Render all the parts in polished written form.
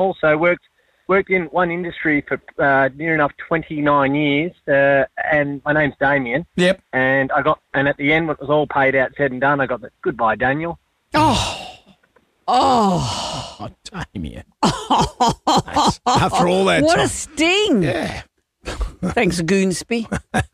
also worked in one industry for near enough 29 years, and my name's Damien. Yep. And at the end, when it was all paid out, said and done, I got the goodbye, Daniel. Oh, Damien. After all that what time. a sting. Yeah. Thanks, Goonsby.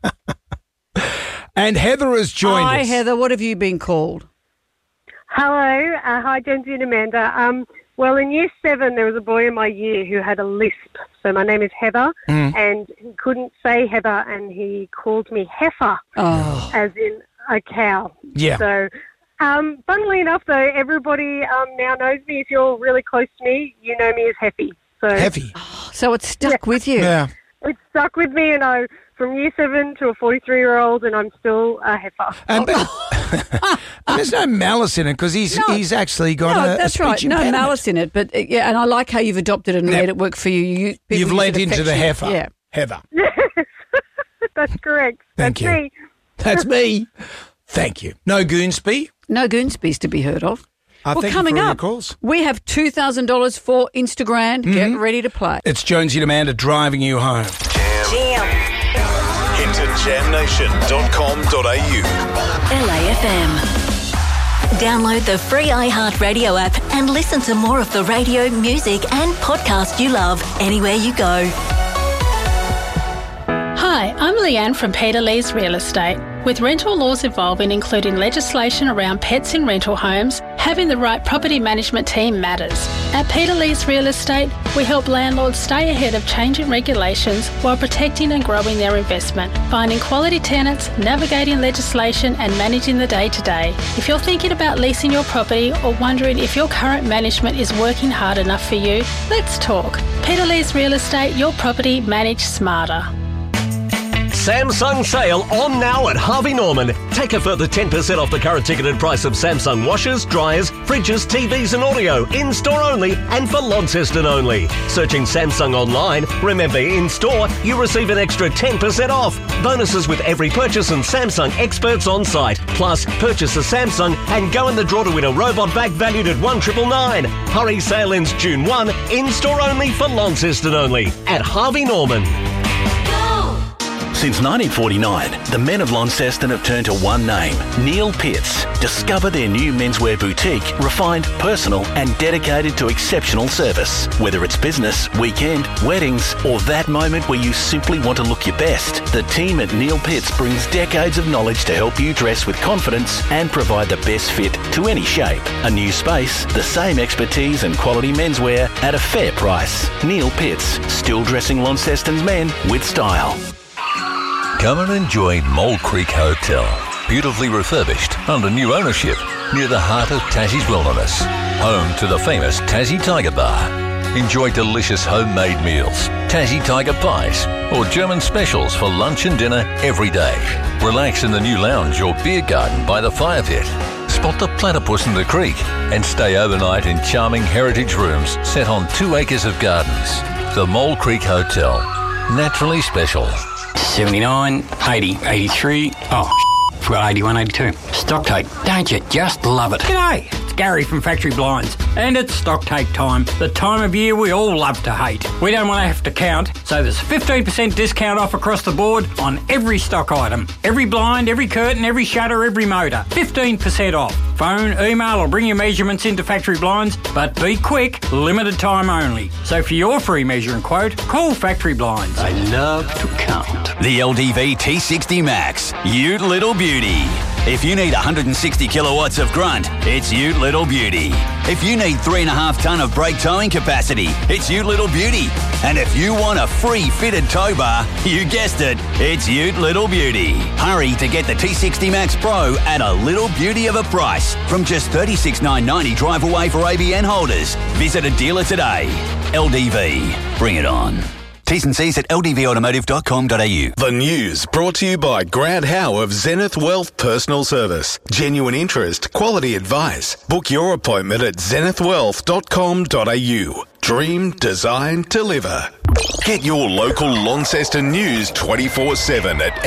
And Heather has joined us. Hi, Heather. What have you been called? Hello. Hi, Jonesy and Amanda. Well, in year 7, there was a boy in my year who had a lisp. So my name is Heather, and he couldn't say Heather, and he called me Heifer, as in a cow. Yeah. So, funnily enough, though, everybody now knows me. If you're really close to me, you know me as Heffy. So Heavy. So it's stuck with you. Yeah. It's stuck with me, and from year 7 to a 43-year-old, and I'm still a heifer. And there's no malice in it because he's actually got a that's speech right. impediment. No malice in it, but and I like how you've adopted it and made it work for you. You've lent into the heifer. Yeah. Heather. Yes, that's correct. Thank you. Me. That's me. Thank you. No Goonsby. No Goonsby's to be heard of. Thank you coming for your up, calls. we have $2,000 for Instagram. Get ready to play. It's Jonesy and Amanda driving you home. Jam. Head to jamnation.com.au. LAFM. Download the free iHeartRadio app and listen to more of the radio, music and podcast you love anywhere you go. Hi, I'm Leanne from Peter Lee's Real Estate. With rental laws evolving, including legislation around pets in rental homes, having the right property management team matters. At Peter Lee's Real Estate, we help landlords stay ahead of changing regulations while protecting and growing their investment, finding quality tenants, navigating legislation and managing the day-to-day. If you're thinking about leasing your property or wondering if your current management is working hard enough for you, let's talk. Peter Lee's Real Estate, your property managed smarter. Samsung sale on now at Harvey Norman. Take a further 10% off the current ticketed price of Samsung washers, dryers, fridges, TVs and audio. In-store only and for Launceston only. Searching Samsung online. Remember, in-store, you receive an extra 10% off. Bonuses with every purchase and Samsung experts on site. Plus, purchase a Samsung and go in the draw to win a robot vac valued at $1,999. Hurry, sale ends June 1. In-store only for Launceston only. At Harvey Norman. Since 1949, the men of Launceston have turned to one name, Neil Pitts. Discover their new menswear boutique, refined, personal and dedicated to exceptional service. Whether it's business, weekend, weddings or that moment where you simply want to look your best, the team at Neil Pitts brings decades of knowledge to help you dress with confidence and provide the best fit to any shape. A new space, the same expertise and quality menswear at a fair price. Neil Pitts, still dressing Launceston's men with style. Come and enjoy Mole Creek Hotel. Beautifully refurbished under new ownership near the heart of Tassie's wilderness. Home to the famous Tassie Tiger Bar. Enjoy delicious homemade meals, Tassie Tiger pies or German specials for lunch and dinner every day. Relax in the new lounge or beer garden by the fire pit. Spot the platypus in the creek and stay overnight in charming heritage rooms set on 2 acres of gardens. The Mole Creek Hotel. Naturally special. 79, 80, 83, forgot 81, 82. Stock take, don't you just love it? G'day, it's Gary from Factory Blinds, and it's stock take time, the time of year we all love to hate. We don't want to have to count, so there's 15% discount off across the board on every stock item. Every blind, every curtain, every shutter, every motor. 15% off. Phone, email or bring your measurements into Factory Blinds, but be quick, limited time only. So for your free measuring quote, call Factory Blinds. I love to count. The LDV T60 Max, Ute Little Beauty. If you need 160 kilowatts of grunt, it's Ute Little Beauty. If you need 3.5 tonne of brake towing capacity, it's Ute Little Beauty. And if you want a free fitted tow bar, you guessed it, it's Ute Little Beauty. Hurry to get the T60 Max Pro at a little beauty of a price from just $36,990 drive away for ABN holders. Visit a dealer today. LDV, bring it on. T's and C's at ldvautomotive.com.au. The news brought to you by Grant Howe of Zenith Wealth Personal Service. Genuine interest, quality advice. Book your appointment at zenithwealth.com.au. Dream, design, deliver. Get your local Launceston news 24/7 at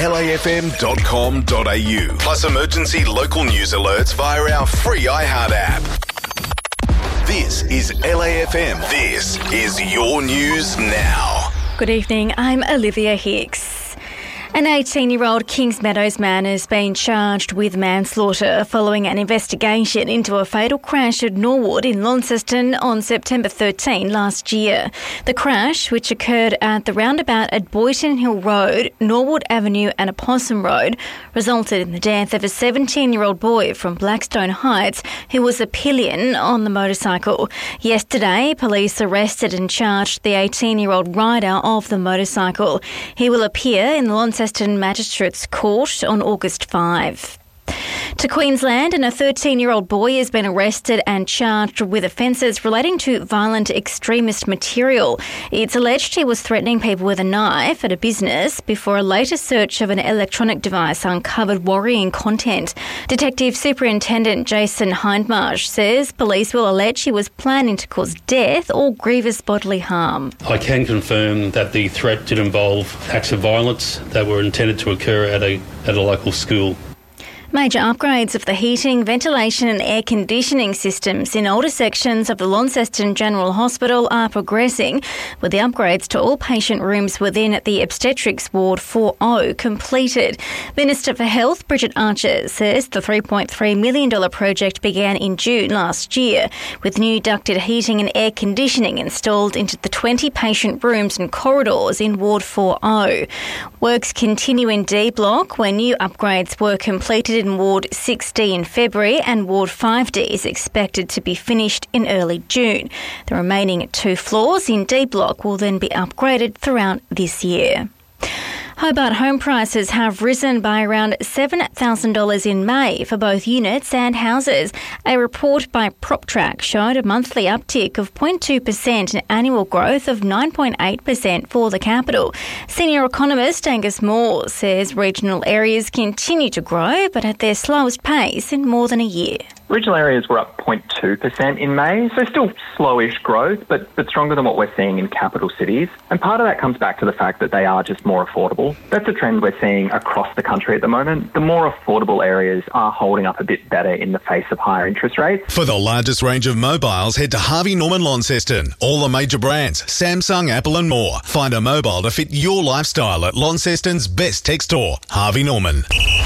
lafm.com.au. Plus emergency local news alerts via our free iHeart app. This is LAFM. This is your news now. Good evening, I'm Olivia Hicks. An 18-year-old Kings Meadows man has been charged with manslaughter following an investigation into a fatal crash at Norwood in Launceston on September 13 last year. The crash, which occurred at the roundabout at Boyton Hill Road, Norwood Avenue and Opossum Road, resulted in the death of a 17-year-old boy from Blackstone Heights who was a pillion on the motorcycle. Yesterday, police arrested and charged the 18-year-old rider of the motorcycle. He will appear in the Launceston Magistrates Court on August 5. To Queensland, and a 13-year-old boy has been arrested and charged with offences relating to violent extremist material. It's alleged he was threatening people with a knife at a business before a later search of an electronic device uncovered worrying content. Detective Superintendent Jason Hindmarsh says police will allege he was planning to cause death or grievous bodily harm. I can confirm that the threat did involve acts of violence that were intended to occur at a local school. Major upgrades of the heating, ventilation and air conditioning systems in older sections of the Launceston General Hospital are progressing, with the upgrades to all patient rooms within the obstetrics ward 4O completed. Minister for Health Bridget Archer says the $3.3 million project began in June last year, with new ducted heating and air conditioning installed into the 20 patient rooms and corridors in Ward 4O. Works continue in D Block, where new upgrades were completed in Ward 6D in February, and Ward 5D is expected to be finished in early June. The remaining 2 floors in D Block will then be upgraded throughout this year. Hobart home prices have risen by around $7,000 in May for both units and houses. A report by PropTrack showed a monthly uptick of 0.2% and annual growth of 9.8% for the capital. Senior economist Angus Moore says regional areas continue to grow, but at their slowest pace in more than a year. Regional areas were up 0.2% in May, so still slowish growth, but stronger than what we're seeing in capital cities. And part of that comes back to the fact that they are just more affordable. That's a trend we're seeing across the country at the moment. The more affordable areas are holding up a bit better in the face of higher interest rates. For the largest range of mobiles, head to Harvey Norman Launceston. All the major brands, Samsung, Apple and more. Find a mobile to fit your lifestyle at Launceston's best tech store, Harvey Norman.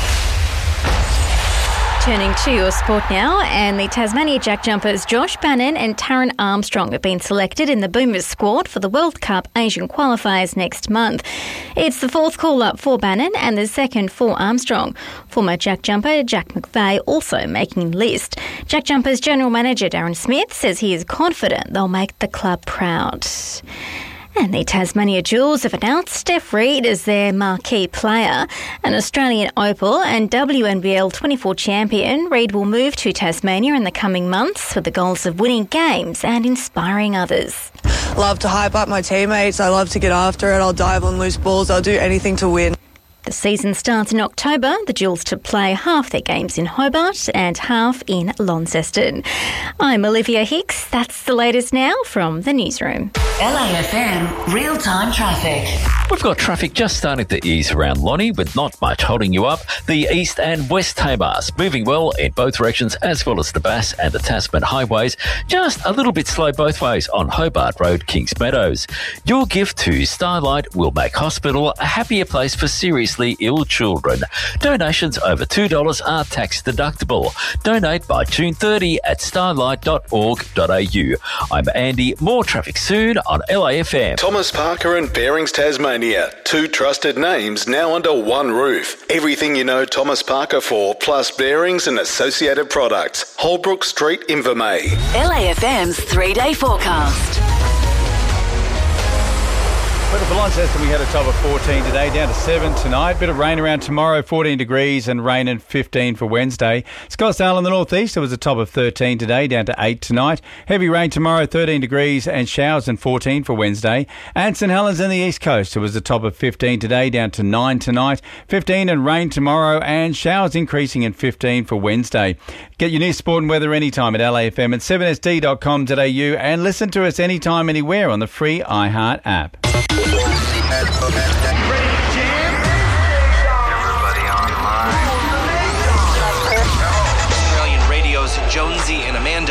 Turning to your sport now, and the Tasmania Jack Jumpers Josh Bannon and Taryn Armstrong have been selected in the Boomers squad for the World Cup Asian qualifiers next month. It's the 4th call-up for Bannon and the 2nd for Armstrong. Former Jack Jumper Jack McVeigh also making the list. Jack Jumpers General Manager Darren Smith says he is confident they'll make the club proud. And the Tasmania Jewels have announced Steph Reid as their marquee player. An Australian Opal and WNBL 24 champion, Reid will move to Tasmania in the coming months with the goals of winning games and inspiring others. Love to hype up my teammates. I love to get after it. I'll dive on loose balls. I'll do anything to win. The season starts in October. The Jewels to play half their games in Hobart and half in Launceston. I'm Olivia Hicks. That's the latest now from the newsroom. LAFM real-time traffic. We've got traffic just starting to ease around Lonnie, with not much holding you up. The East and West Tamars moving well in both directions, as well as the Bass and the Tasman highways. Just a little bit slow both ways on Hobart Road, Kings Meadows. Your gift to Starlight will make hospital a happier place for seriously ill children. Donations over $2 are tax deductible. Donate by June 30 at starlight.org.au. I'm Andy. More traffic soon on LAFM. Thomas Parker and Bearings Tasmania. 2 trusted names now under one roof. Everything you know Thomas Parker for, plus bearings and associated products. Holbrook Street, Invermay. LAFM's 3-day forecast. Weather for Launceston, we had a top of 14 today, down to 7 tonight. Bit of rain around tomorrow, 14 degrees, and rain and 15 for Wednesday. Scottsdale in the northeast, there was a top of 13 today, down to 8 tonight. Heavy rain tomorrow, 13 degrees, and showers and 14 for Wednesday. And St Helens in the east coast, there was a top of 15 today, down to 9 tonight. 15 and rain tomorrow, and showers increasing in 15 for Wednesday. Get your news, sport and weather anytime at LAFM at 7sd.com.au, and listen to us anytime, anywhere on the free iHeart app. Australian radio's Jonesy and Amanda.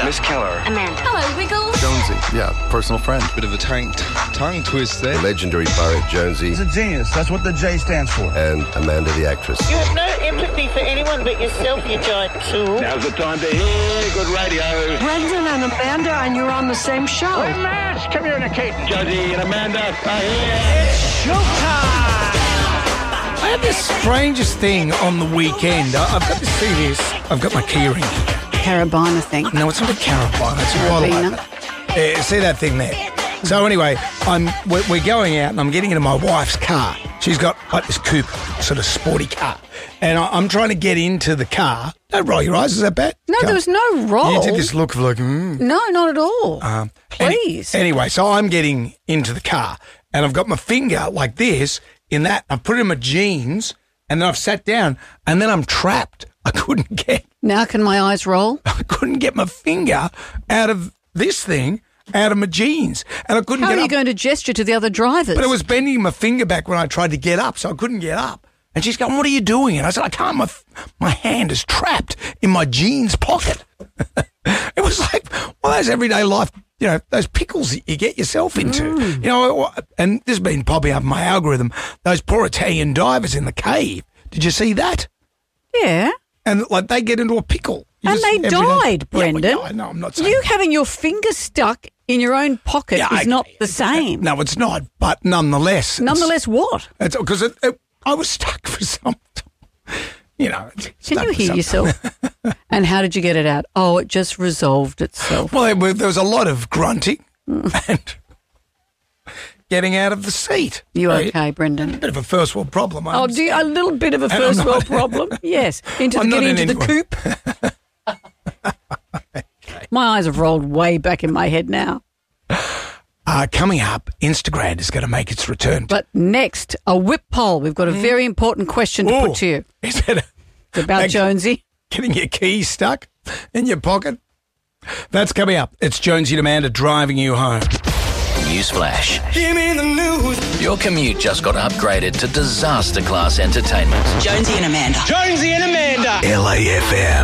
Miss Keller. Amanda. Hello, Wiggles. Jonesy. Yeah, personal friend. Bit of a tongue twist there. Legendary poet Jonesy. He's a genius. That's what the J stands for. And Amanda the actress. You have no empathy for anyone but yourself, you giant tool. Now's the time to hear good radio. Brendan and Amanda, and you're on the same show. We're mass communicating. Jonesy and Amanda are here. It's showtime! I had this strangest thing on the weekend. I've got to see this. I've got my key ring. Carabiner thing. No, it's not a carabiner. It's a bottle. See that thing there? So anyway, we're going out and I'm getting into my wife's car. She's got like this coupe, sort of sporty car. And I'm trying to get into the car. Don't roll your eyes. Is that bad? No, there was no roll. You did this look of like, No, not at all. Please. Anyway, so I'm getting into the car and I've got my finger like this in that. I've put it in my jeans and then I've sat down and then I'm trapped. I couldn't get. Now can my eyes roll? I couldn't get my finger out of this thing, out of my jeans. And I couldn't How get are you up. going to gesture to the other drivers? But I was bending my finger back when I tried to get up, so I couldn't get up. And she's going, what are you doing? And I said, I can't. My hand is trapped in my jeans pocket. It was like one of those everyday life, those pickles that you get yourself into. And this has been popping up in my algorithm, those poor Italian divers in the cave. Did you see that? Yeah. And like they get into a pickle. And they died, Brendan. Yeah, no, I'm not saying you having your finger stuck in your own pocket is not the same. No, it's not. But nonetheless. Nonetheless what? It's because I was stuck for some time. Can you hear yourself? And how did you get it out? Oh, it just resolved itself. Well, there was a lot of grunting and getting out of the seat. You okay, Brendan? A bit of a first world problem. A little bit of a first world problem? Yes. Getting into the coupe. Okay. My eyes have rolled way back in my head now. Coming up, Instagram is going to make its return. But next, a whip poll. We've got a very important question to put to you. Is it it's about Jonesy? Getting your keys stuck in your pocket? That's coming up. It's Jonesy and Amanda driving you home. Newsflash. Give me the news. Your commute just got upgraded to disaster class entertainment. Jonesy and Amanda. Jonesy and Amanda. LAFM.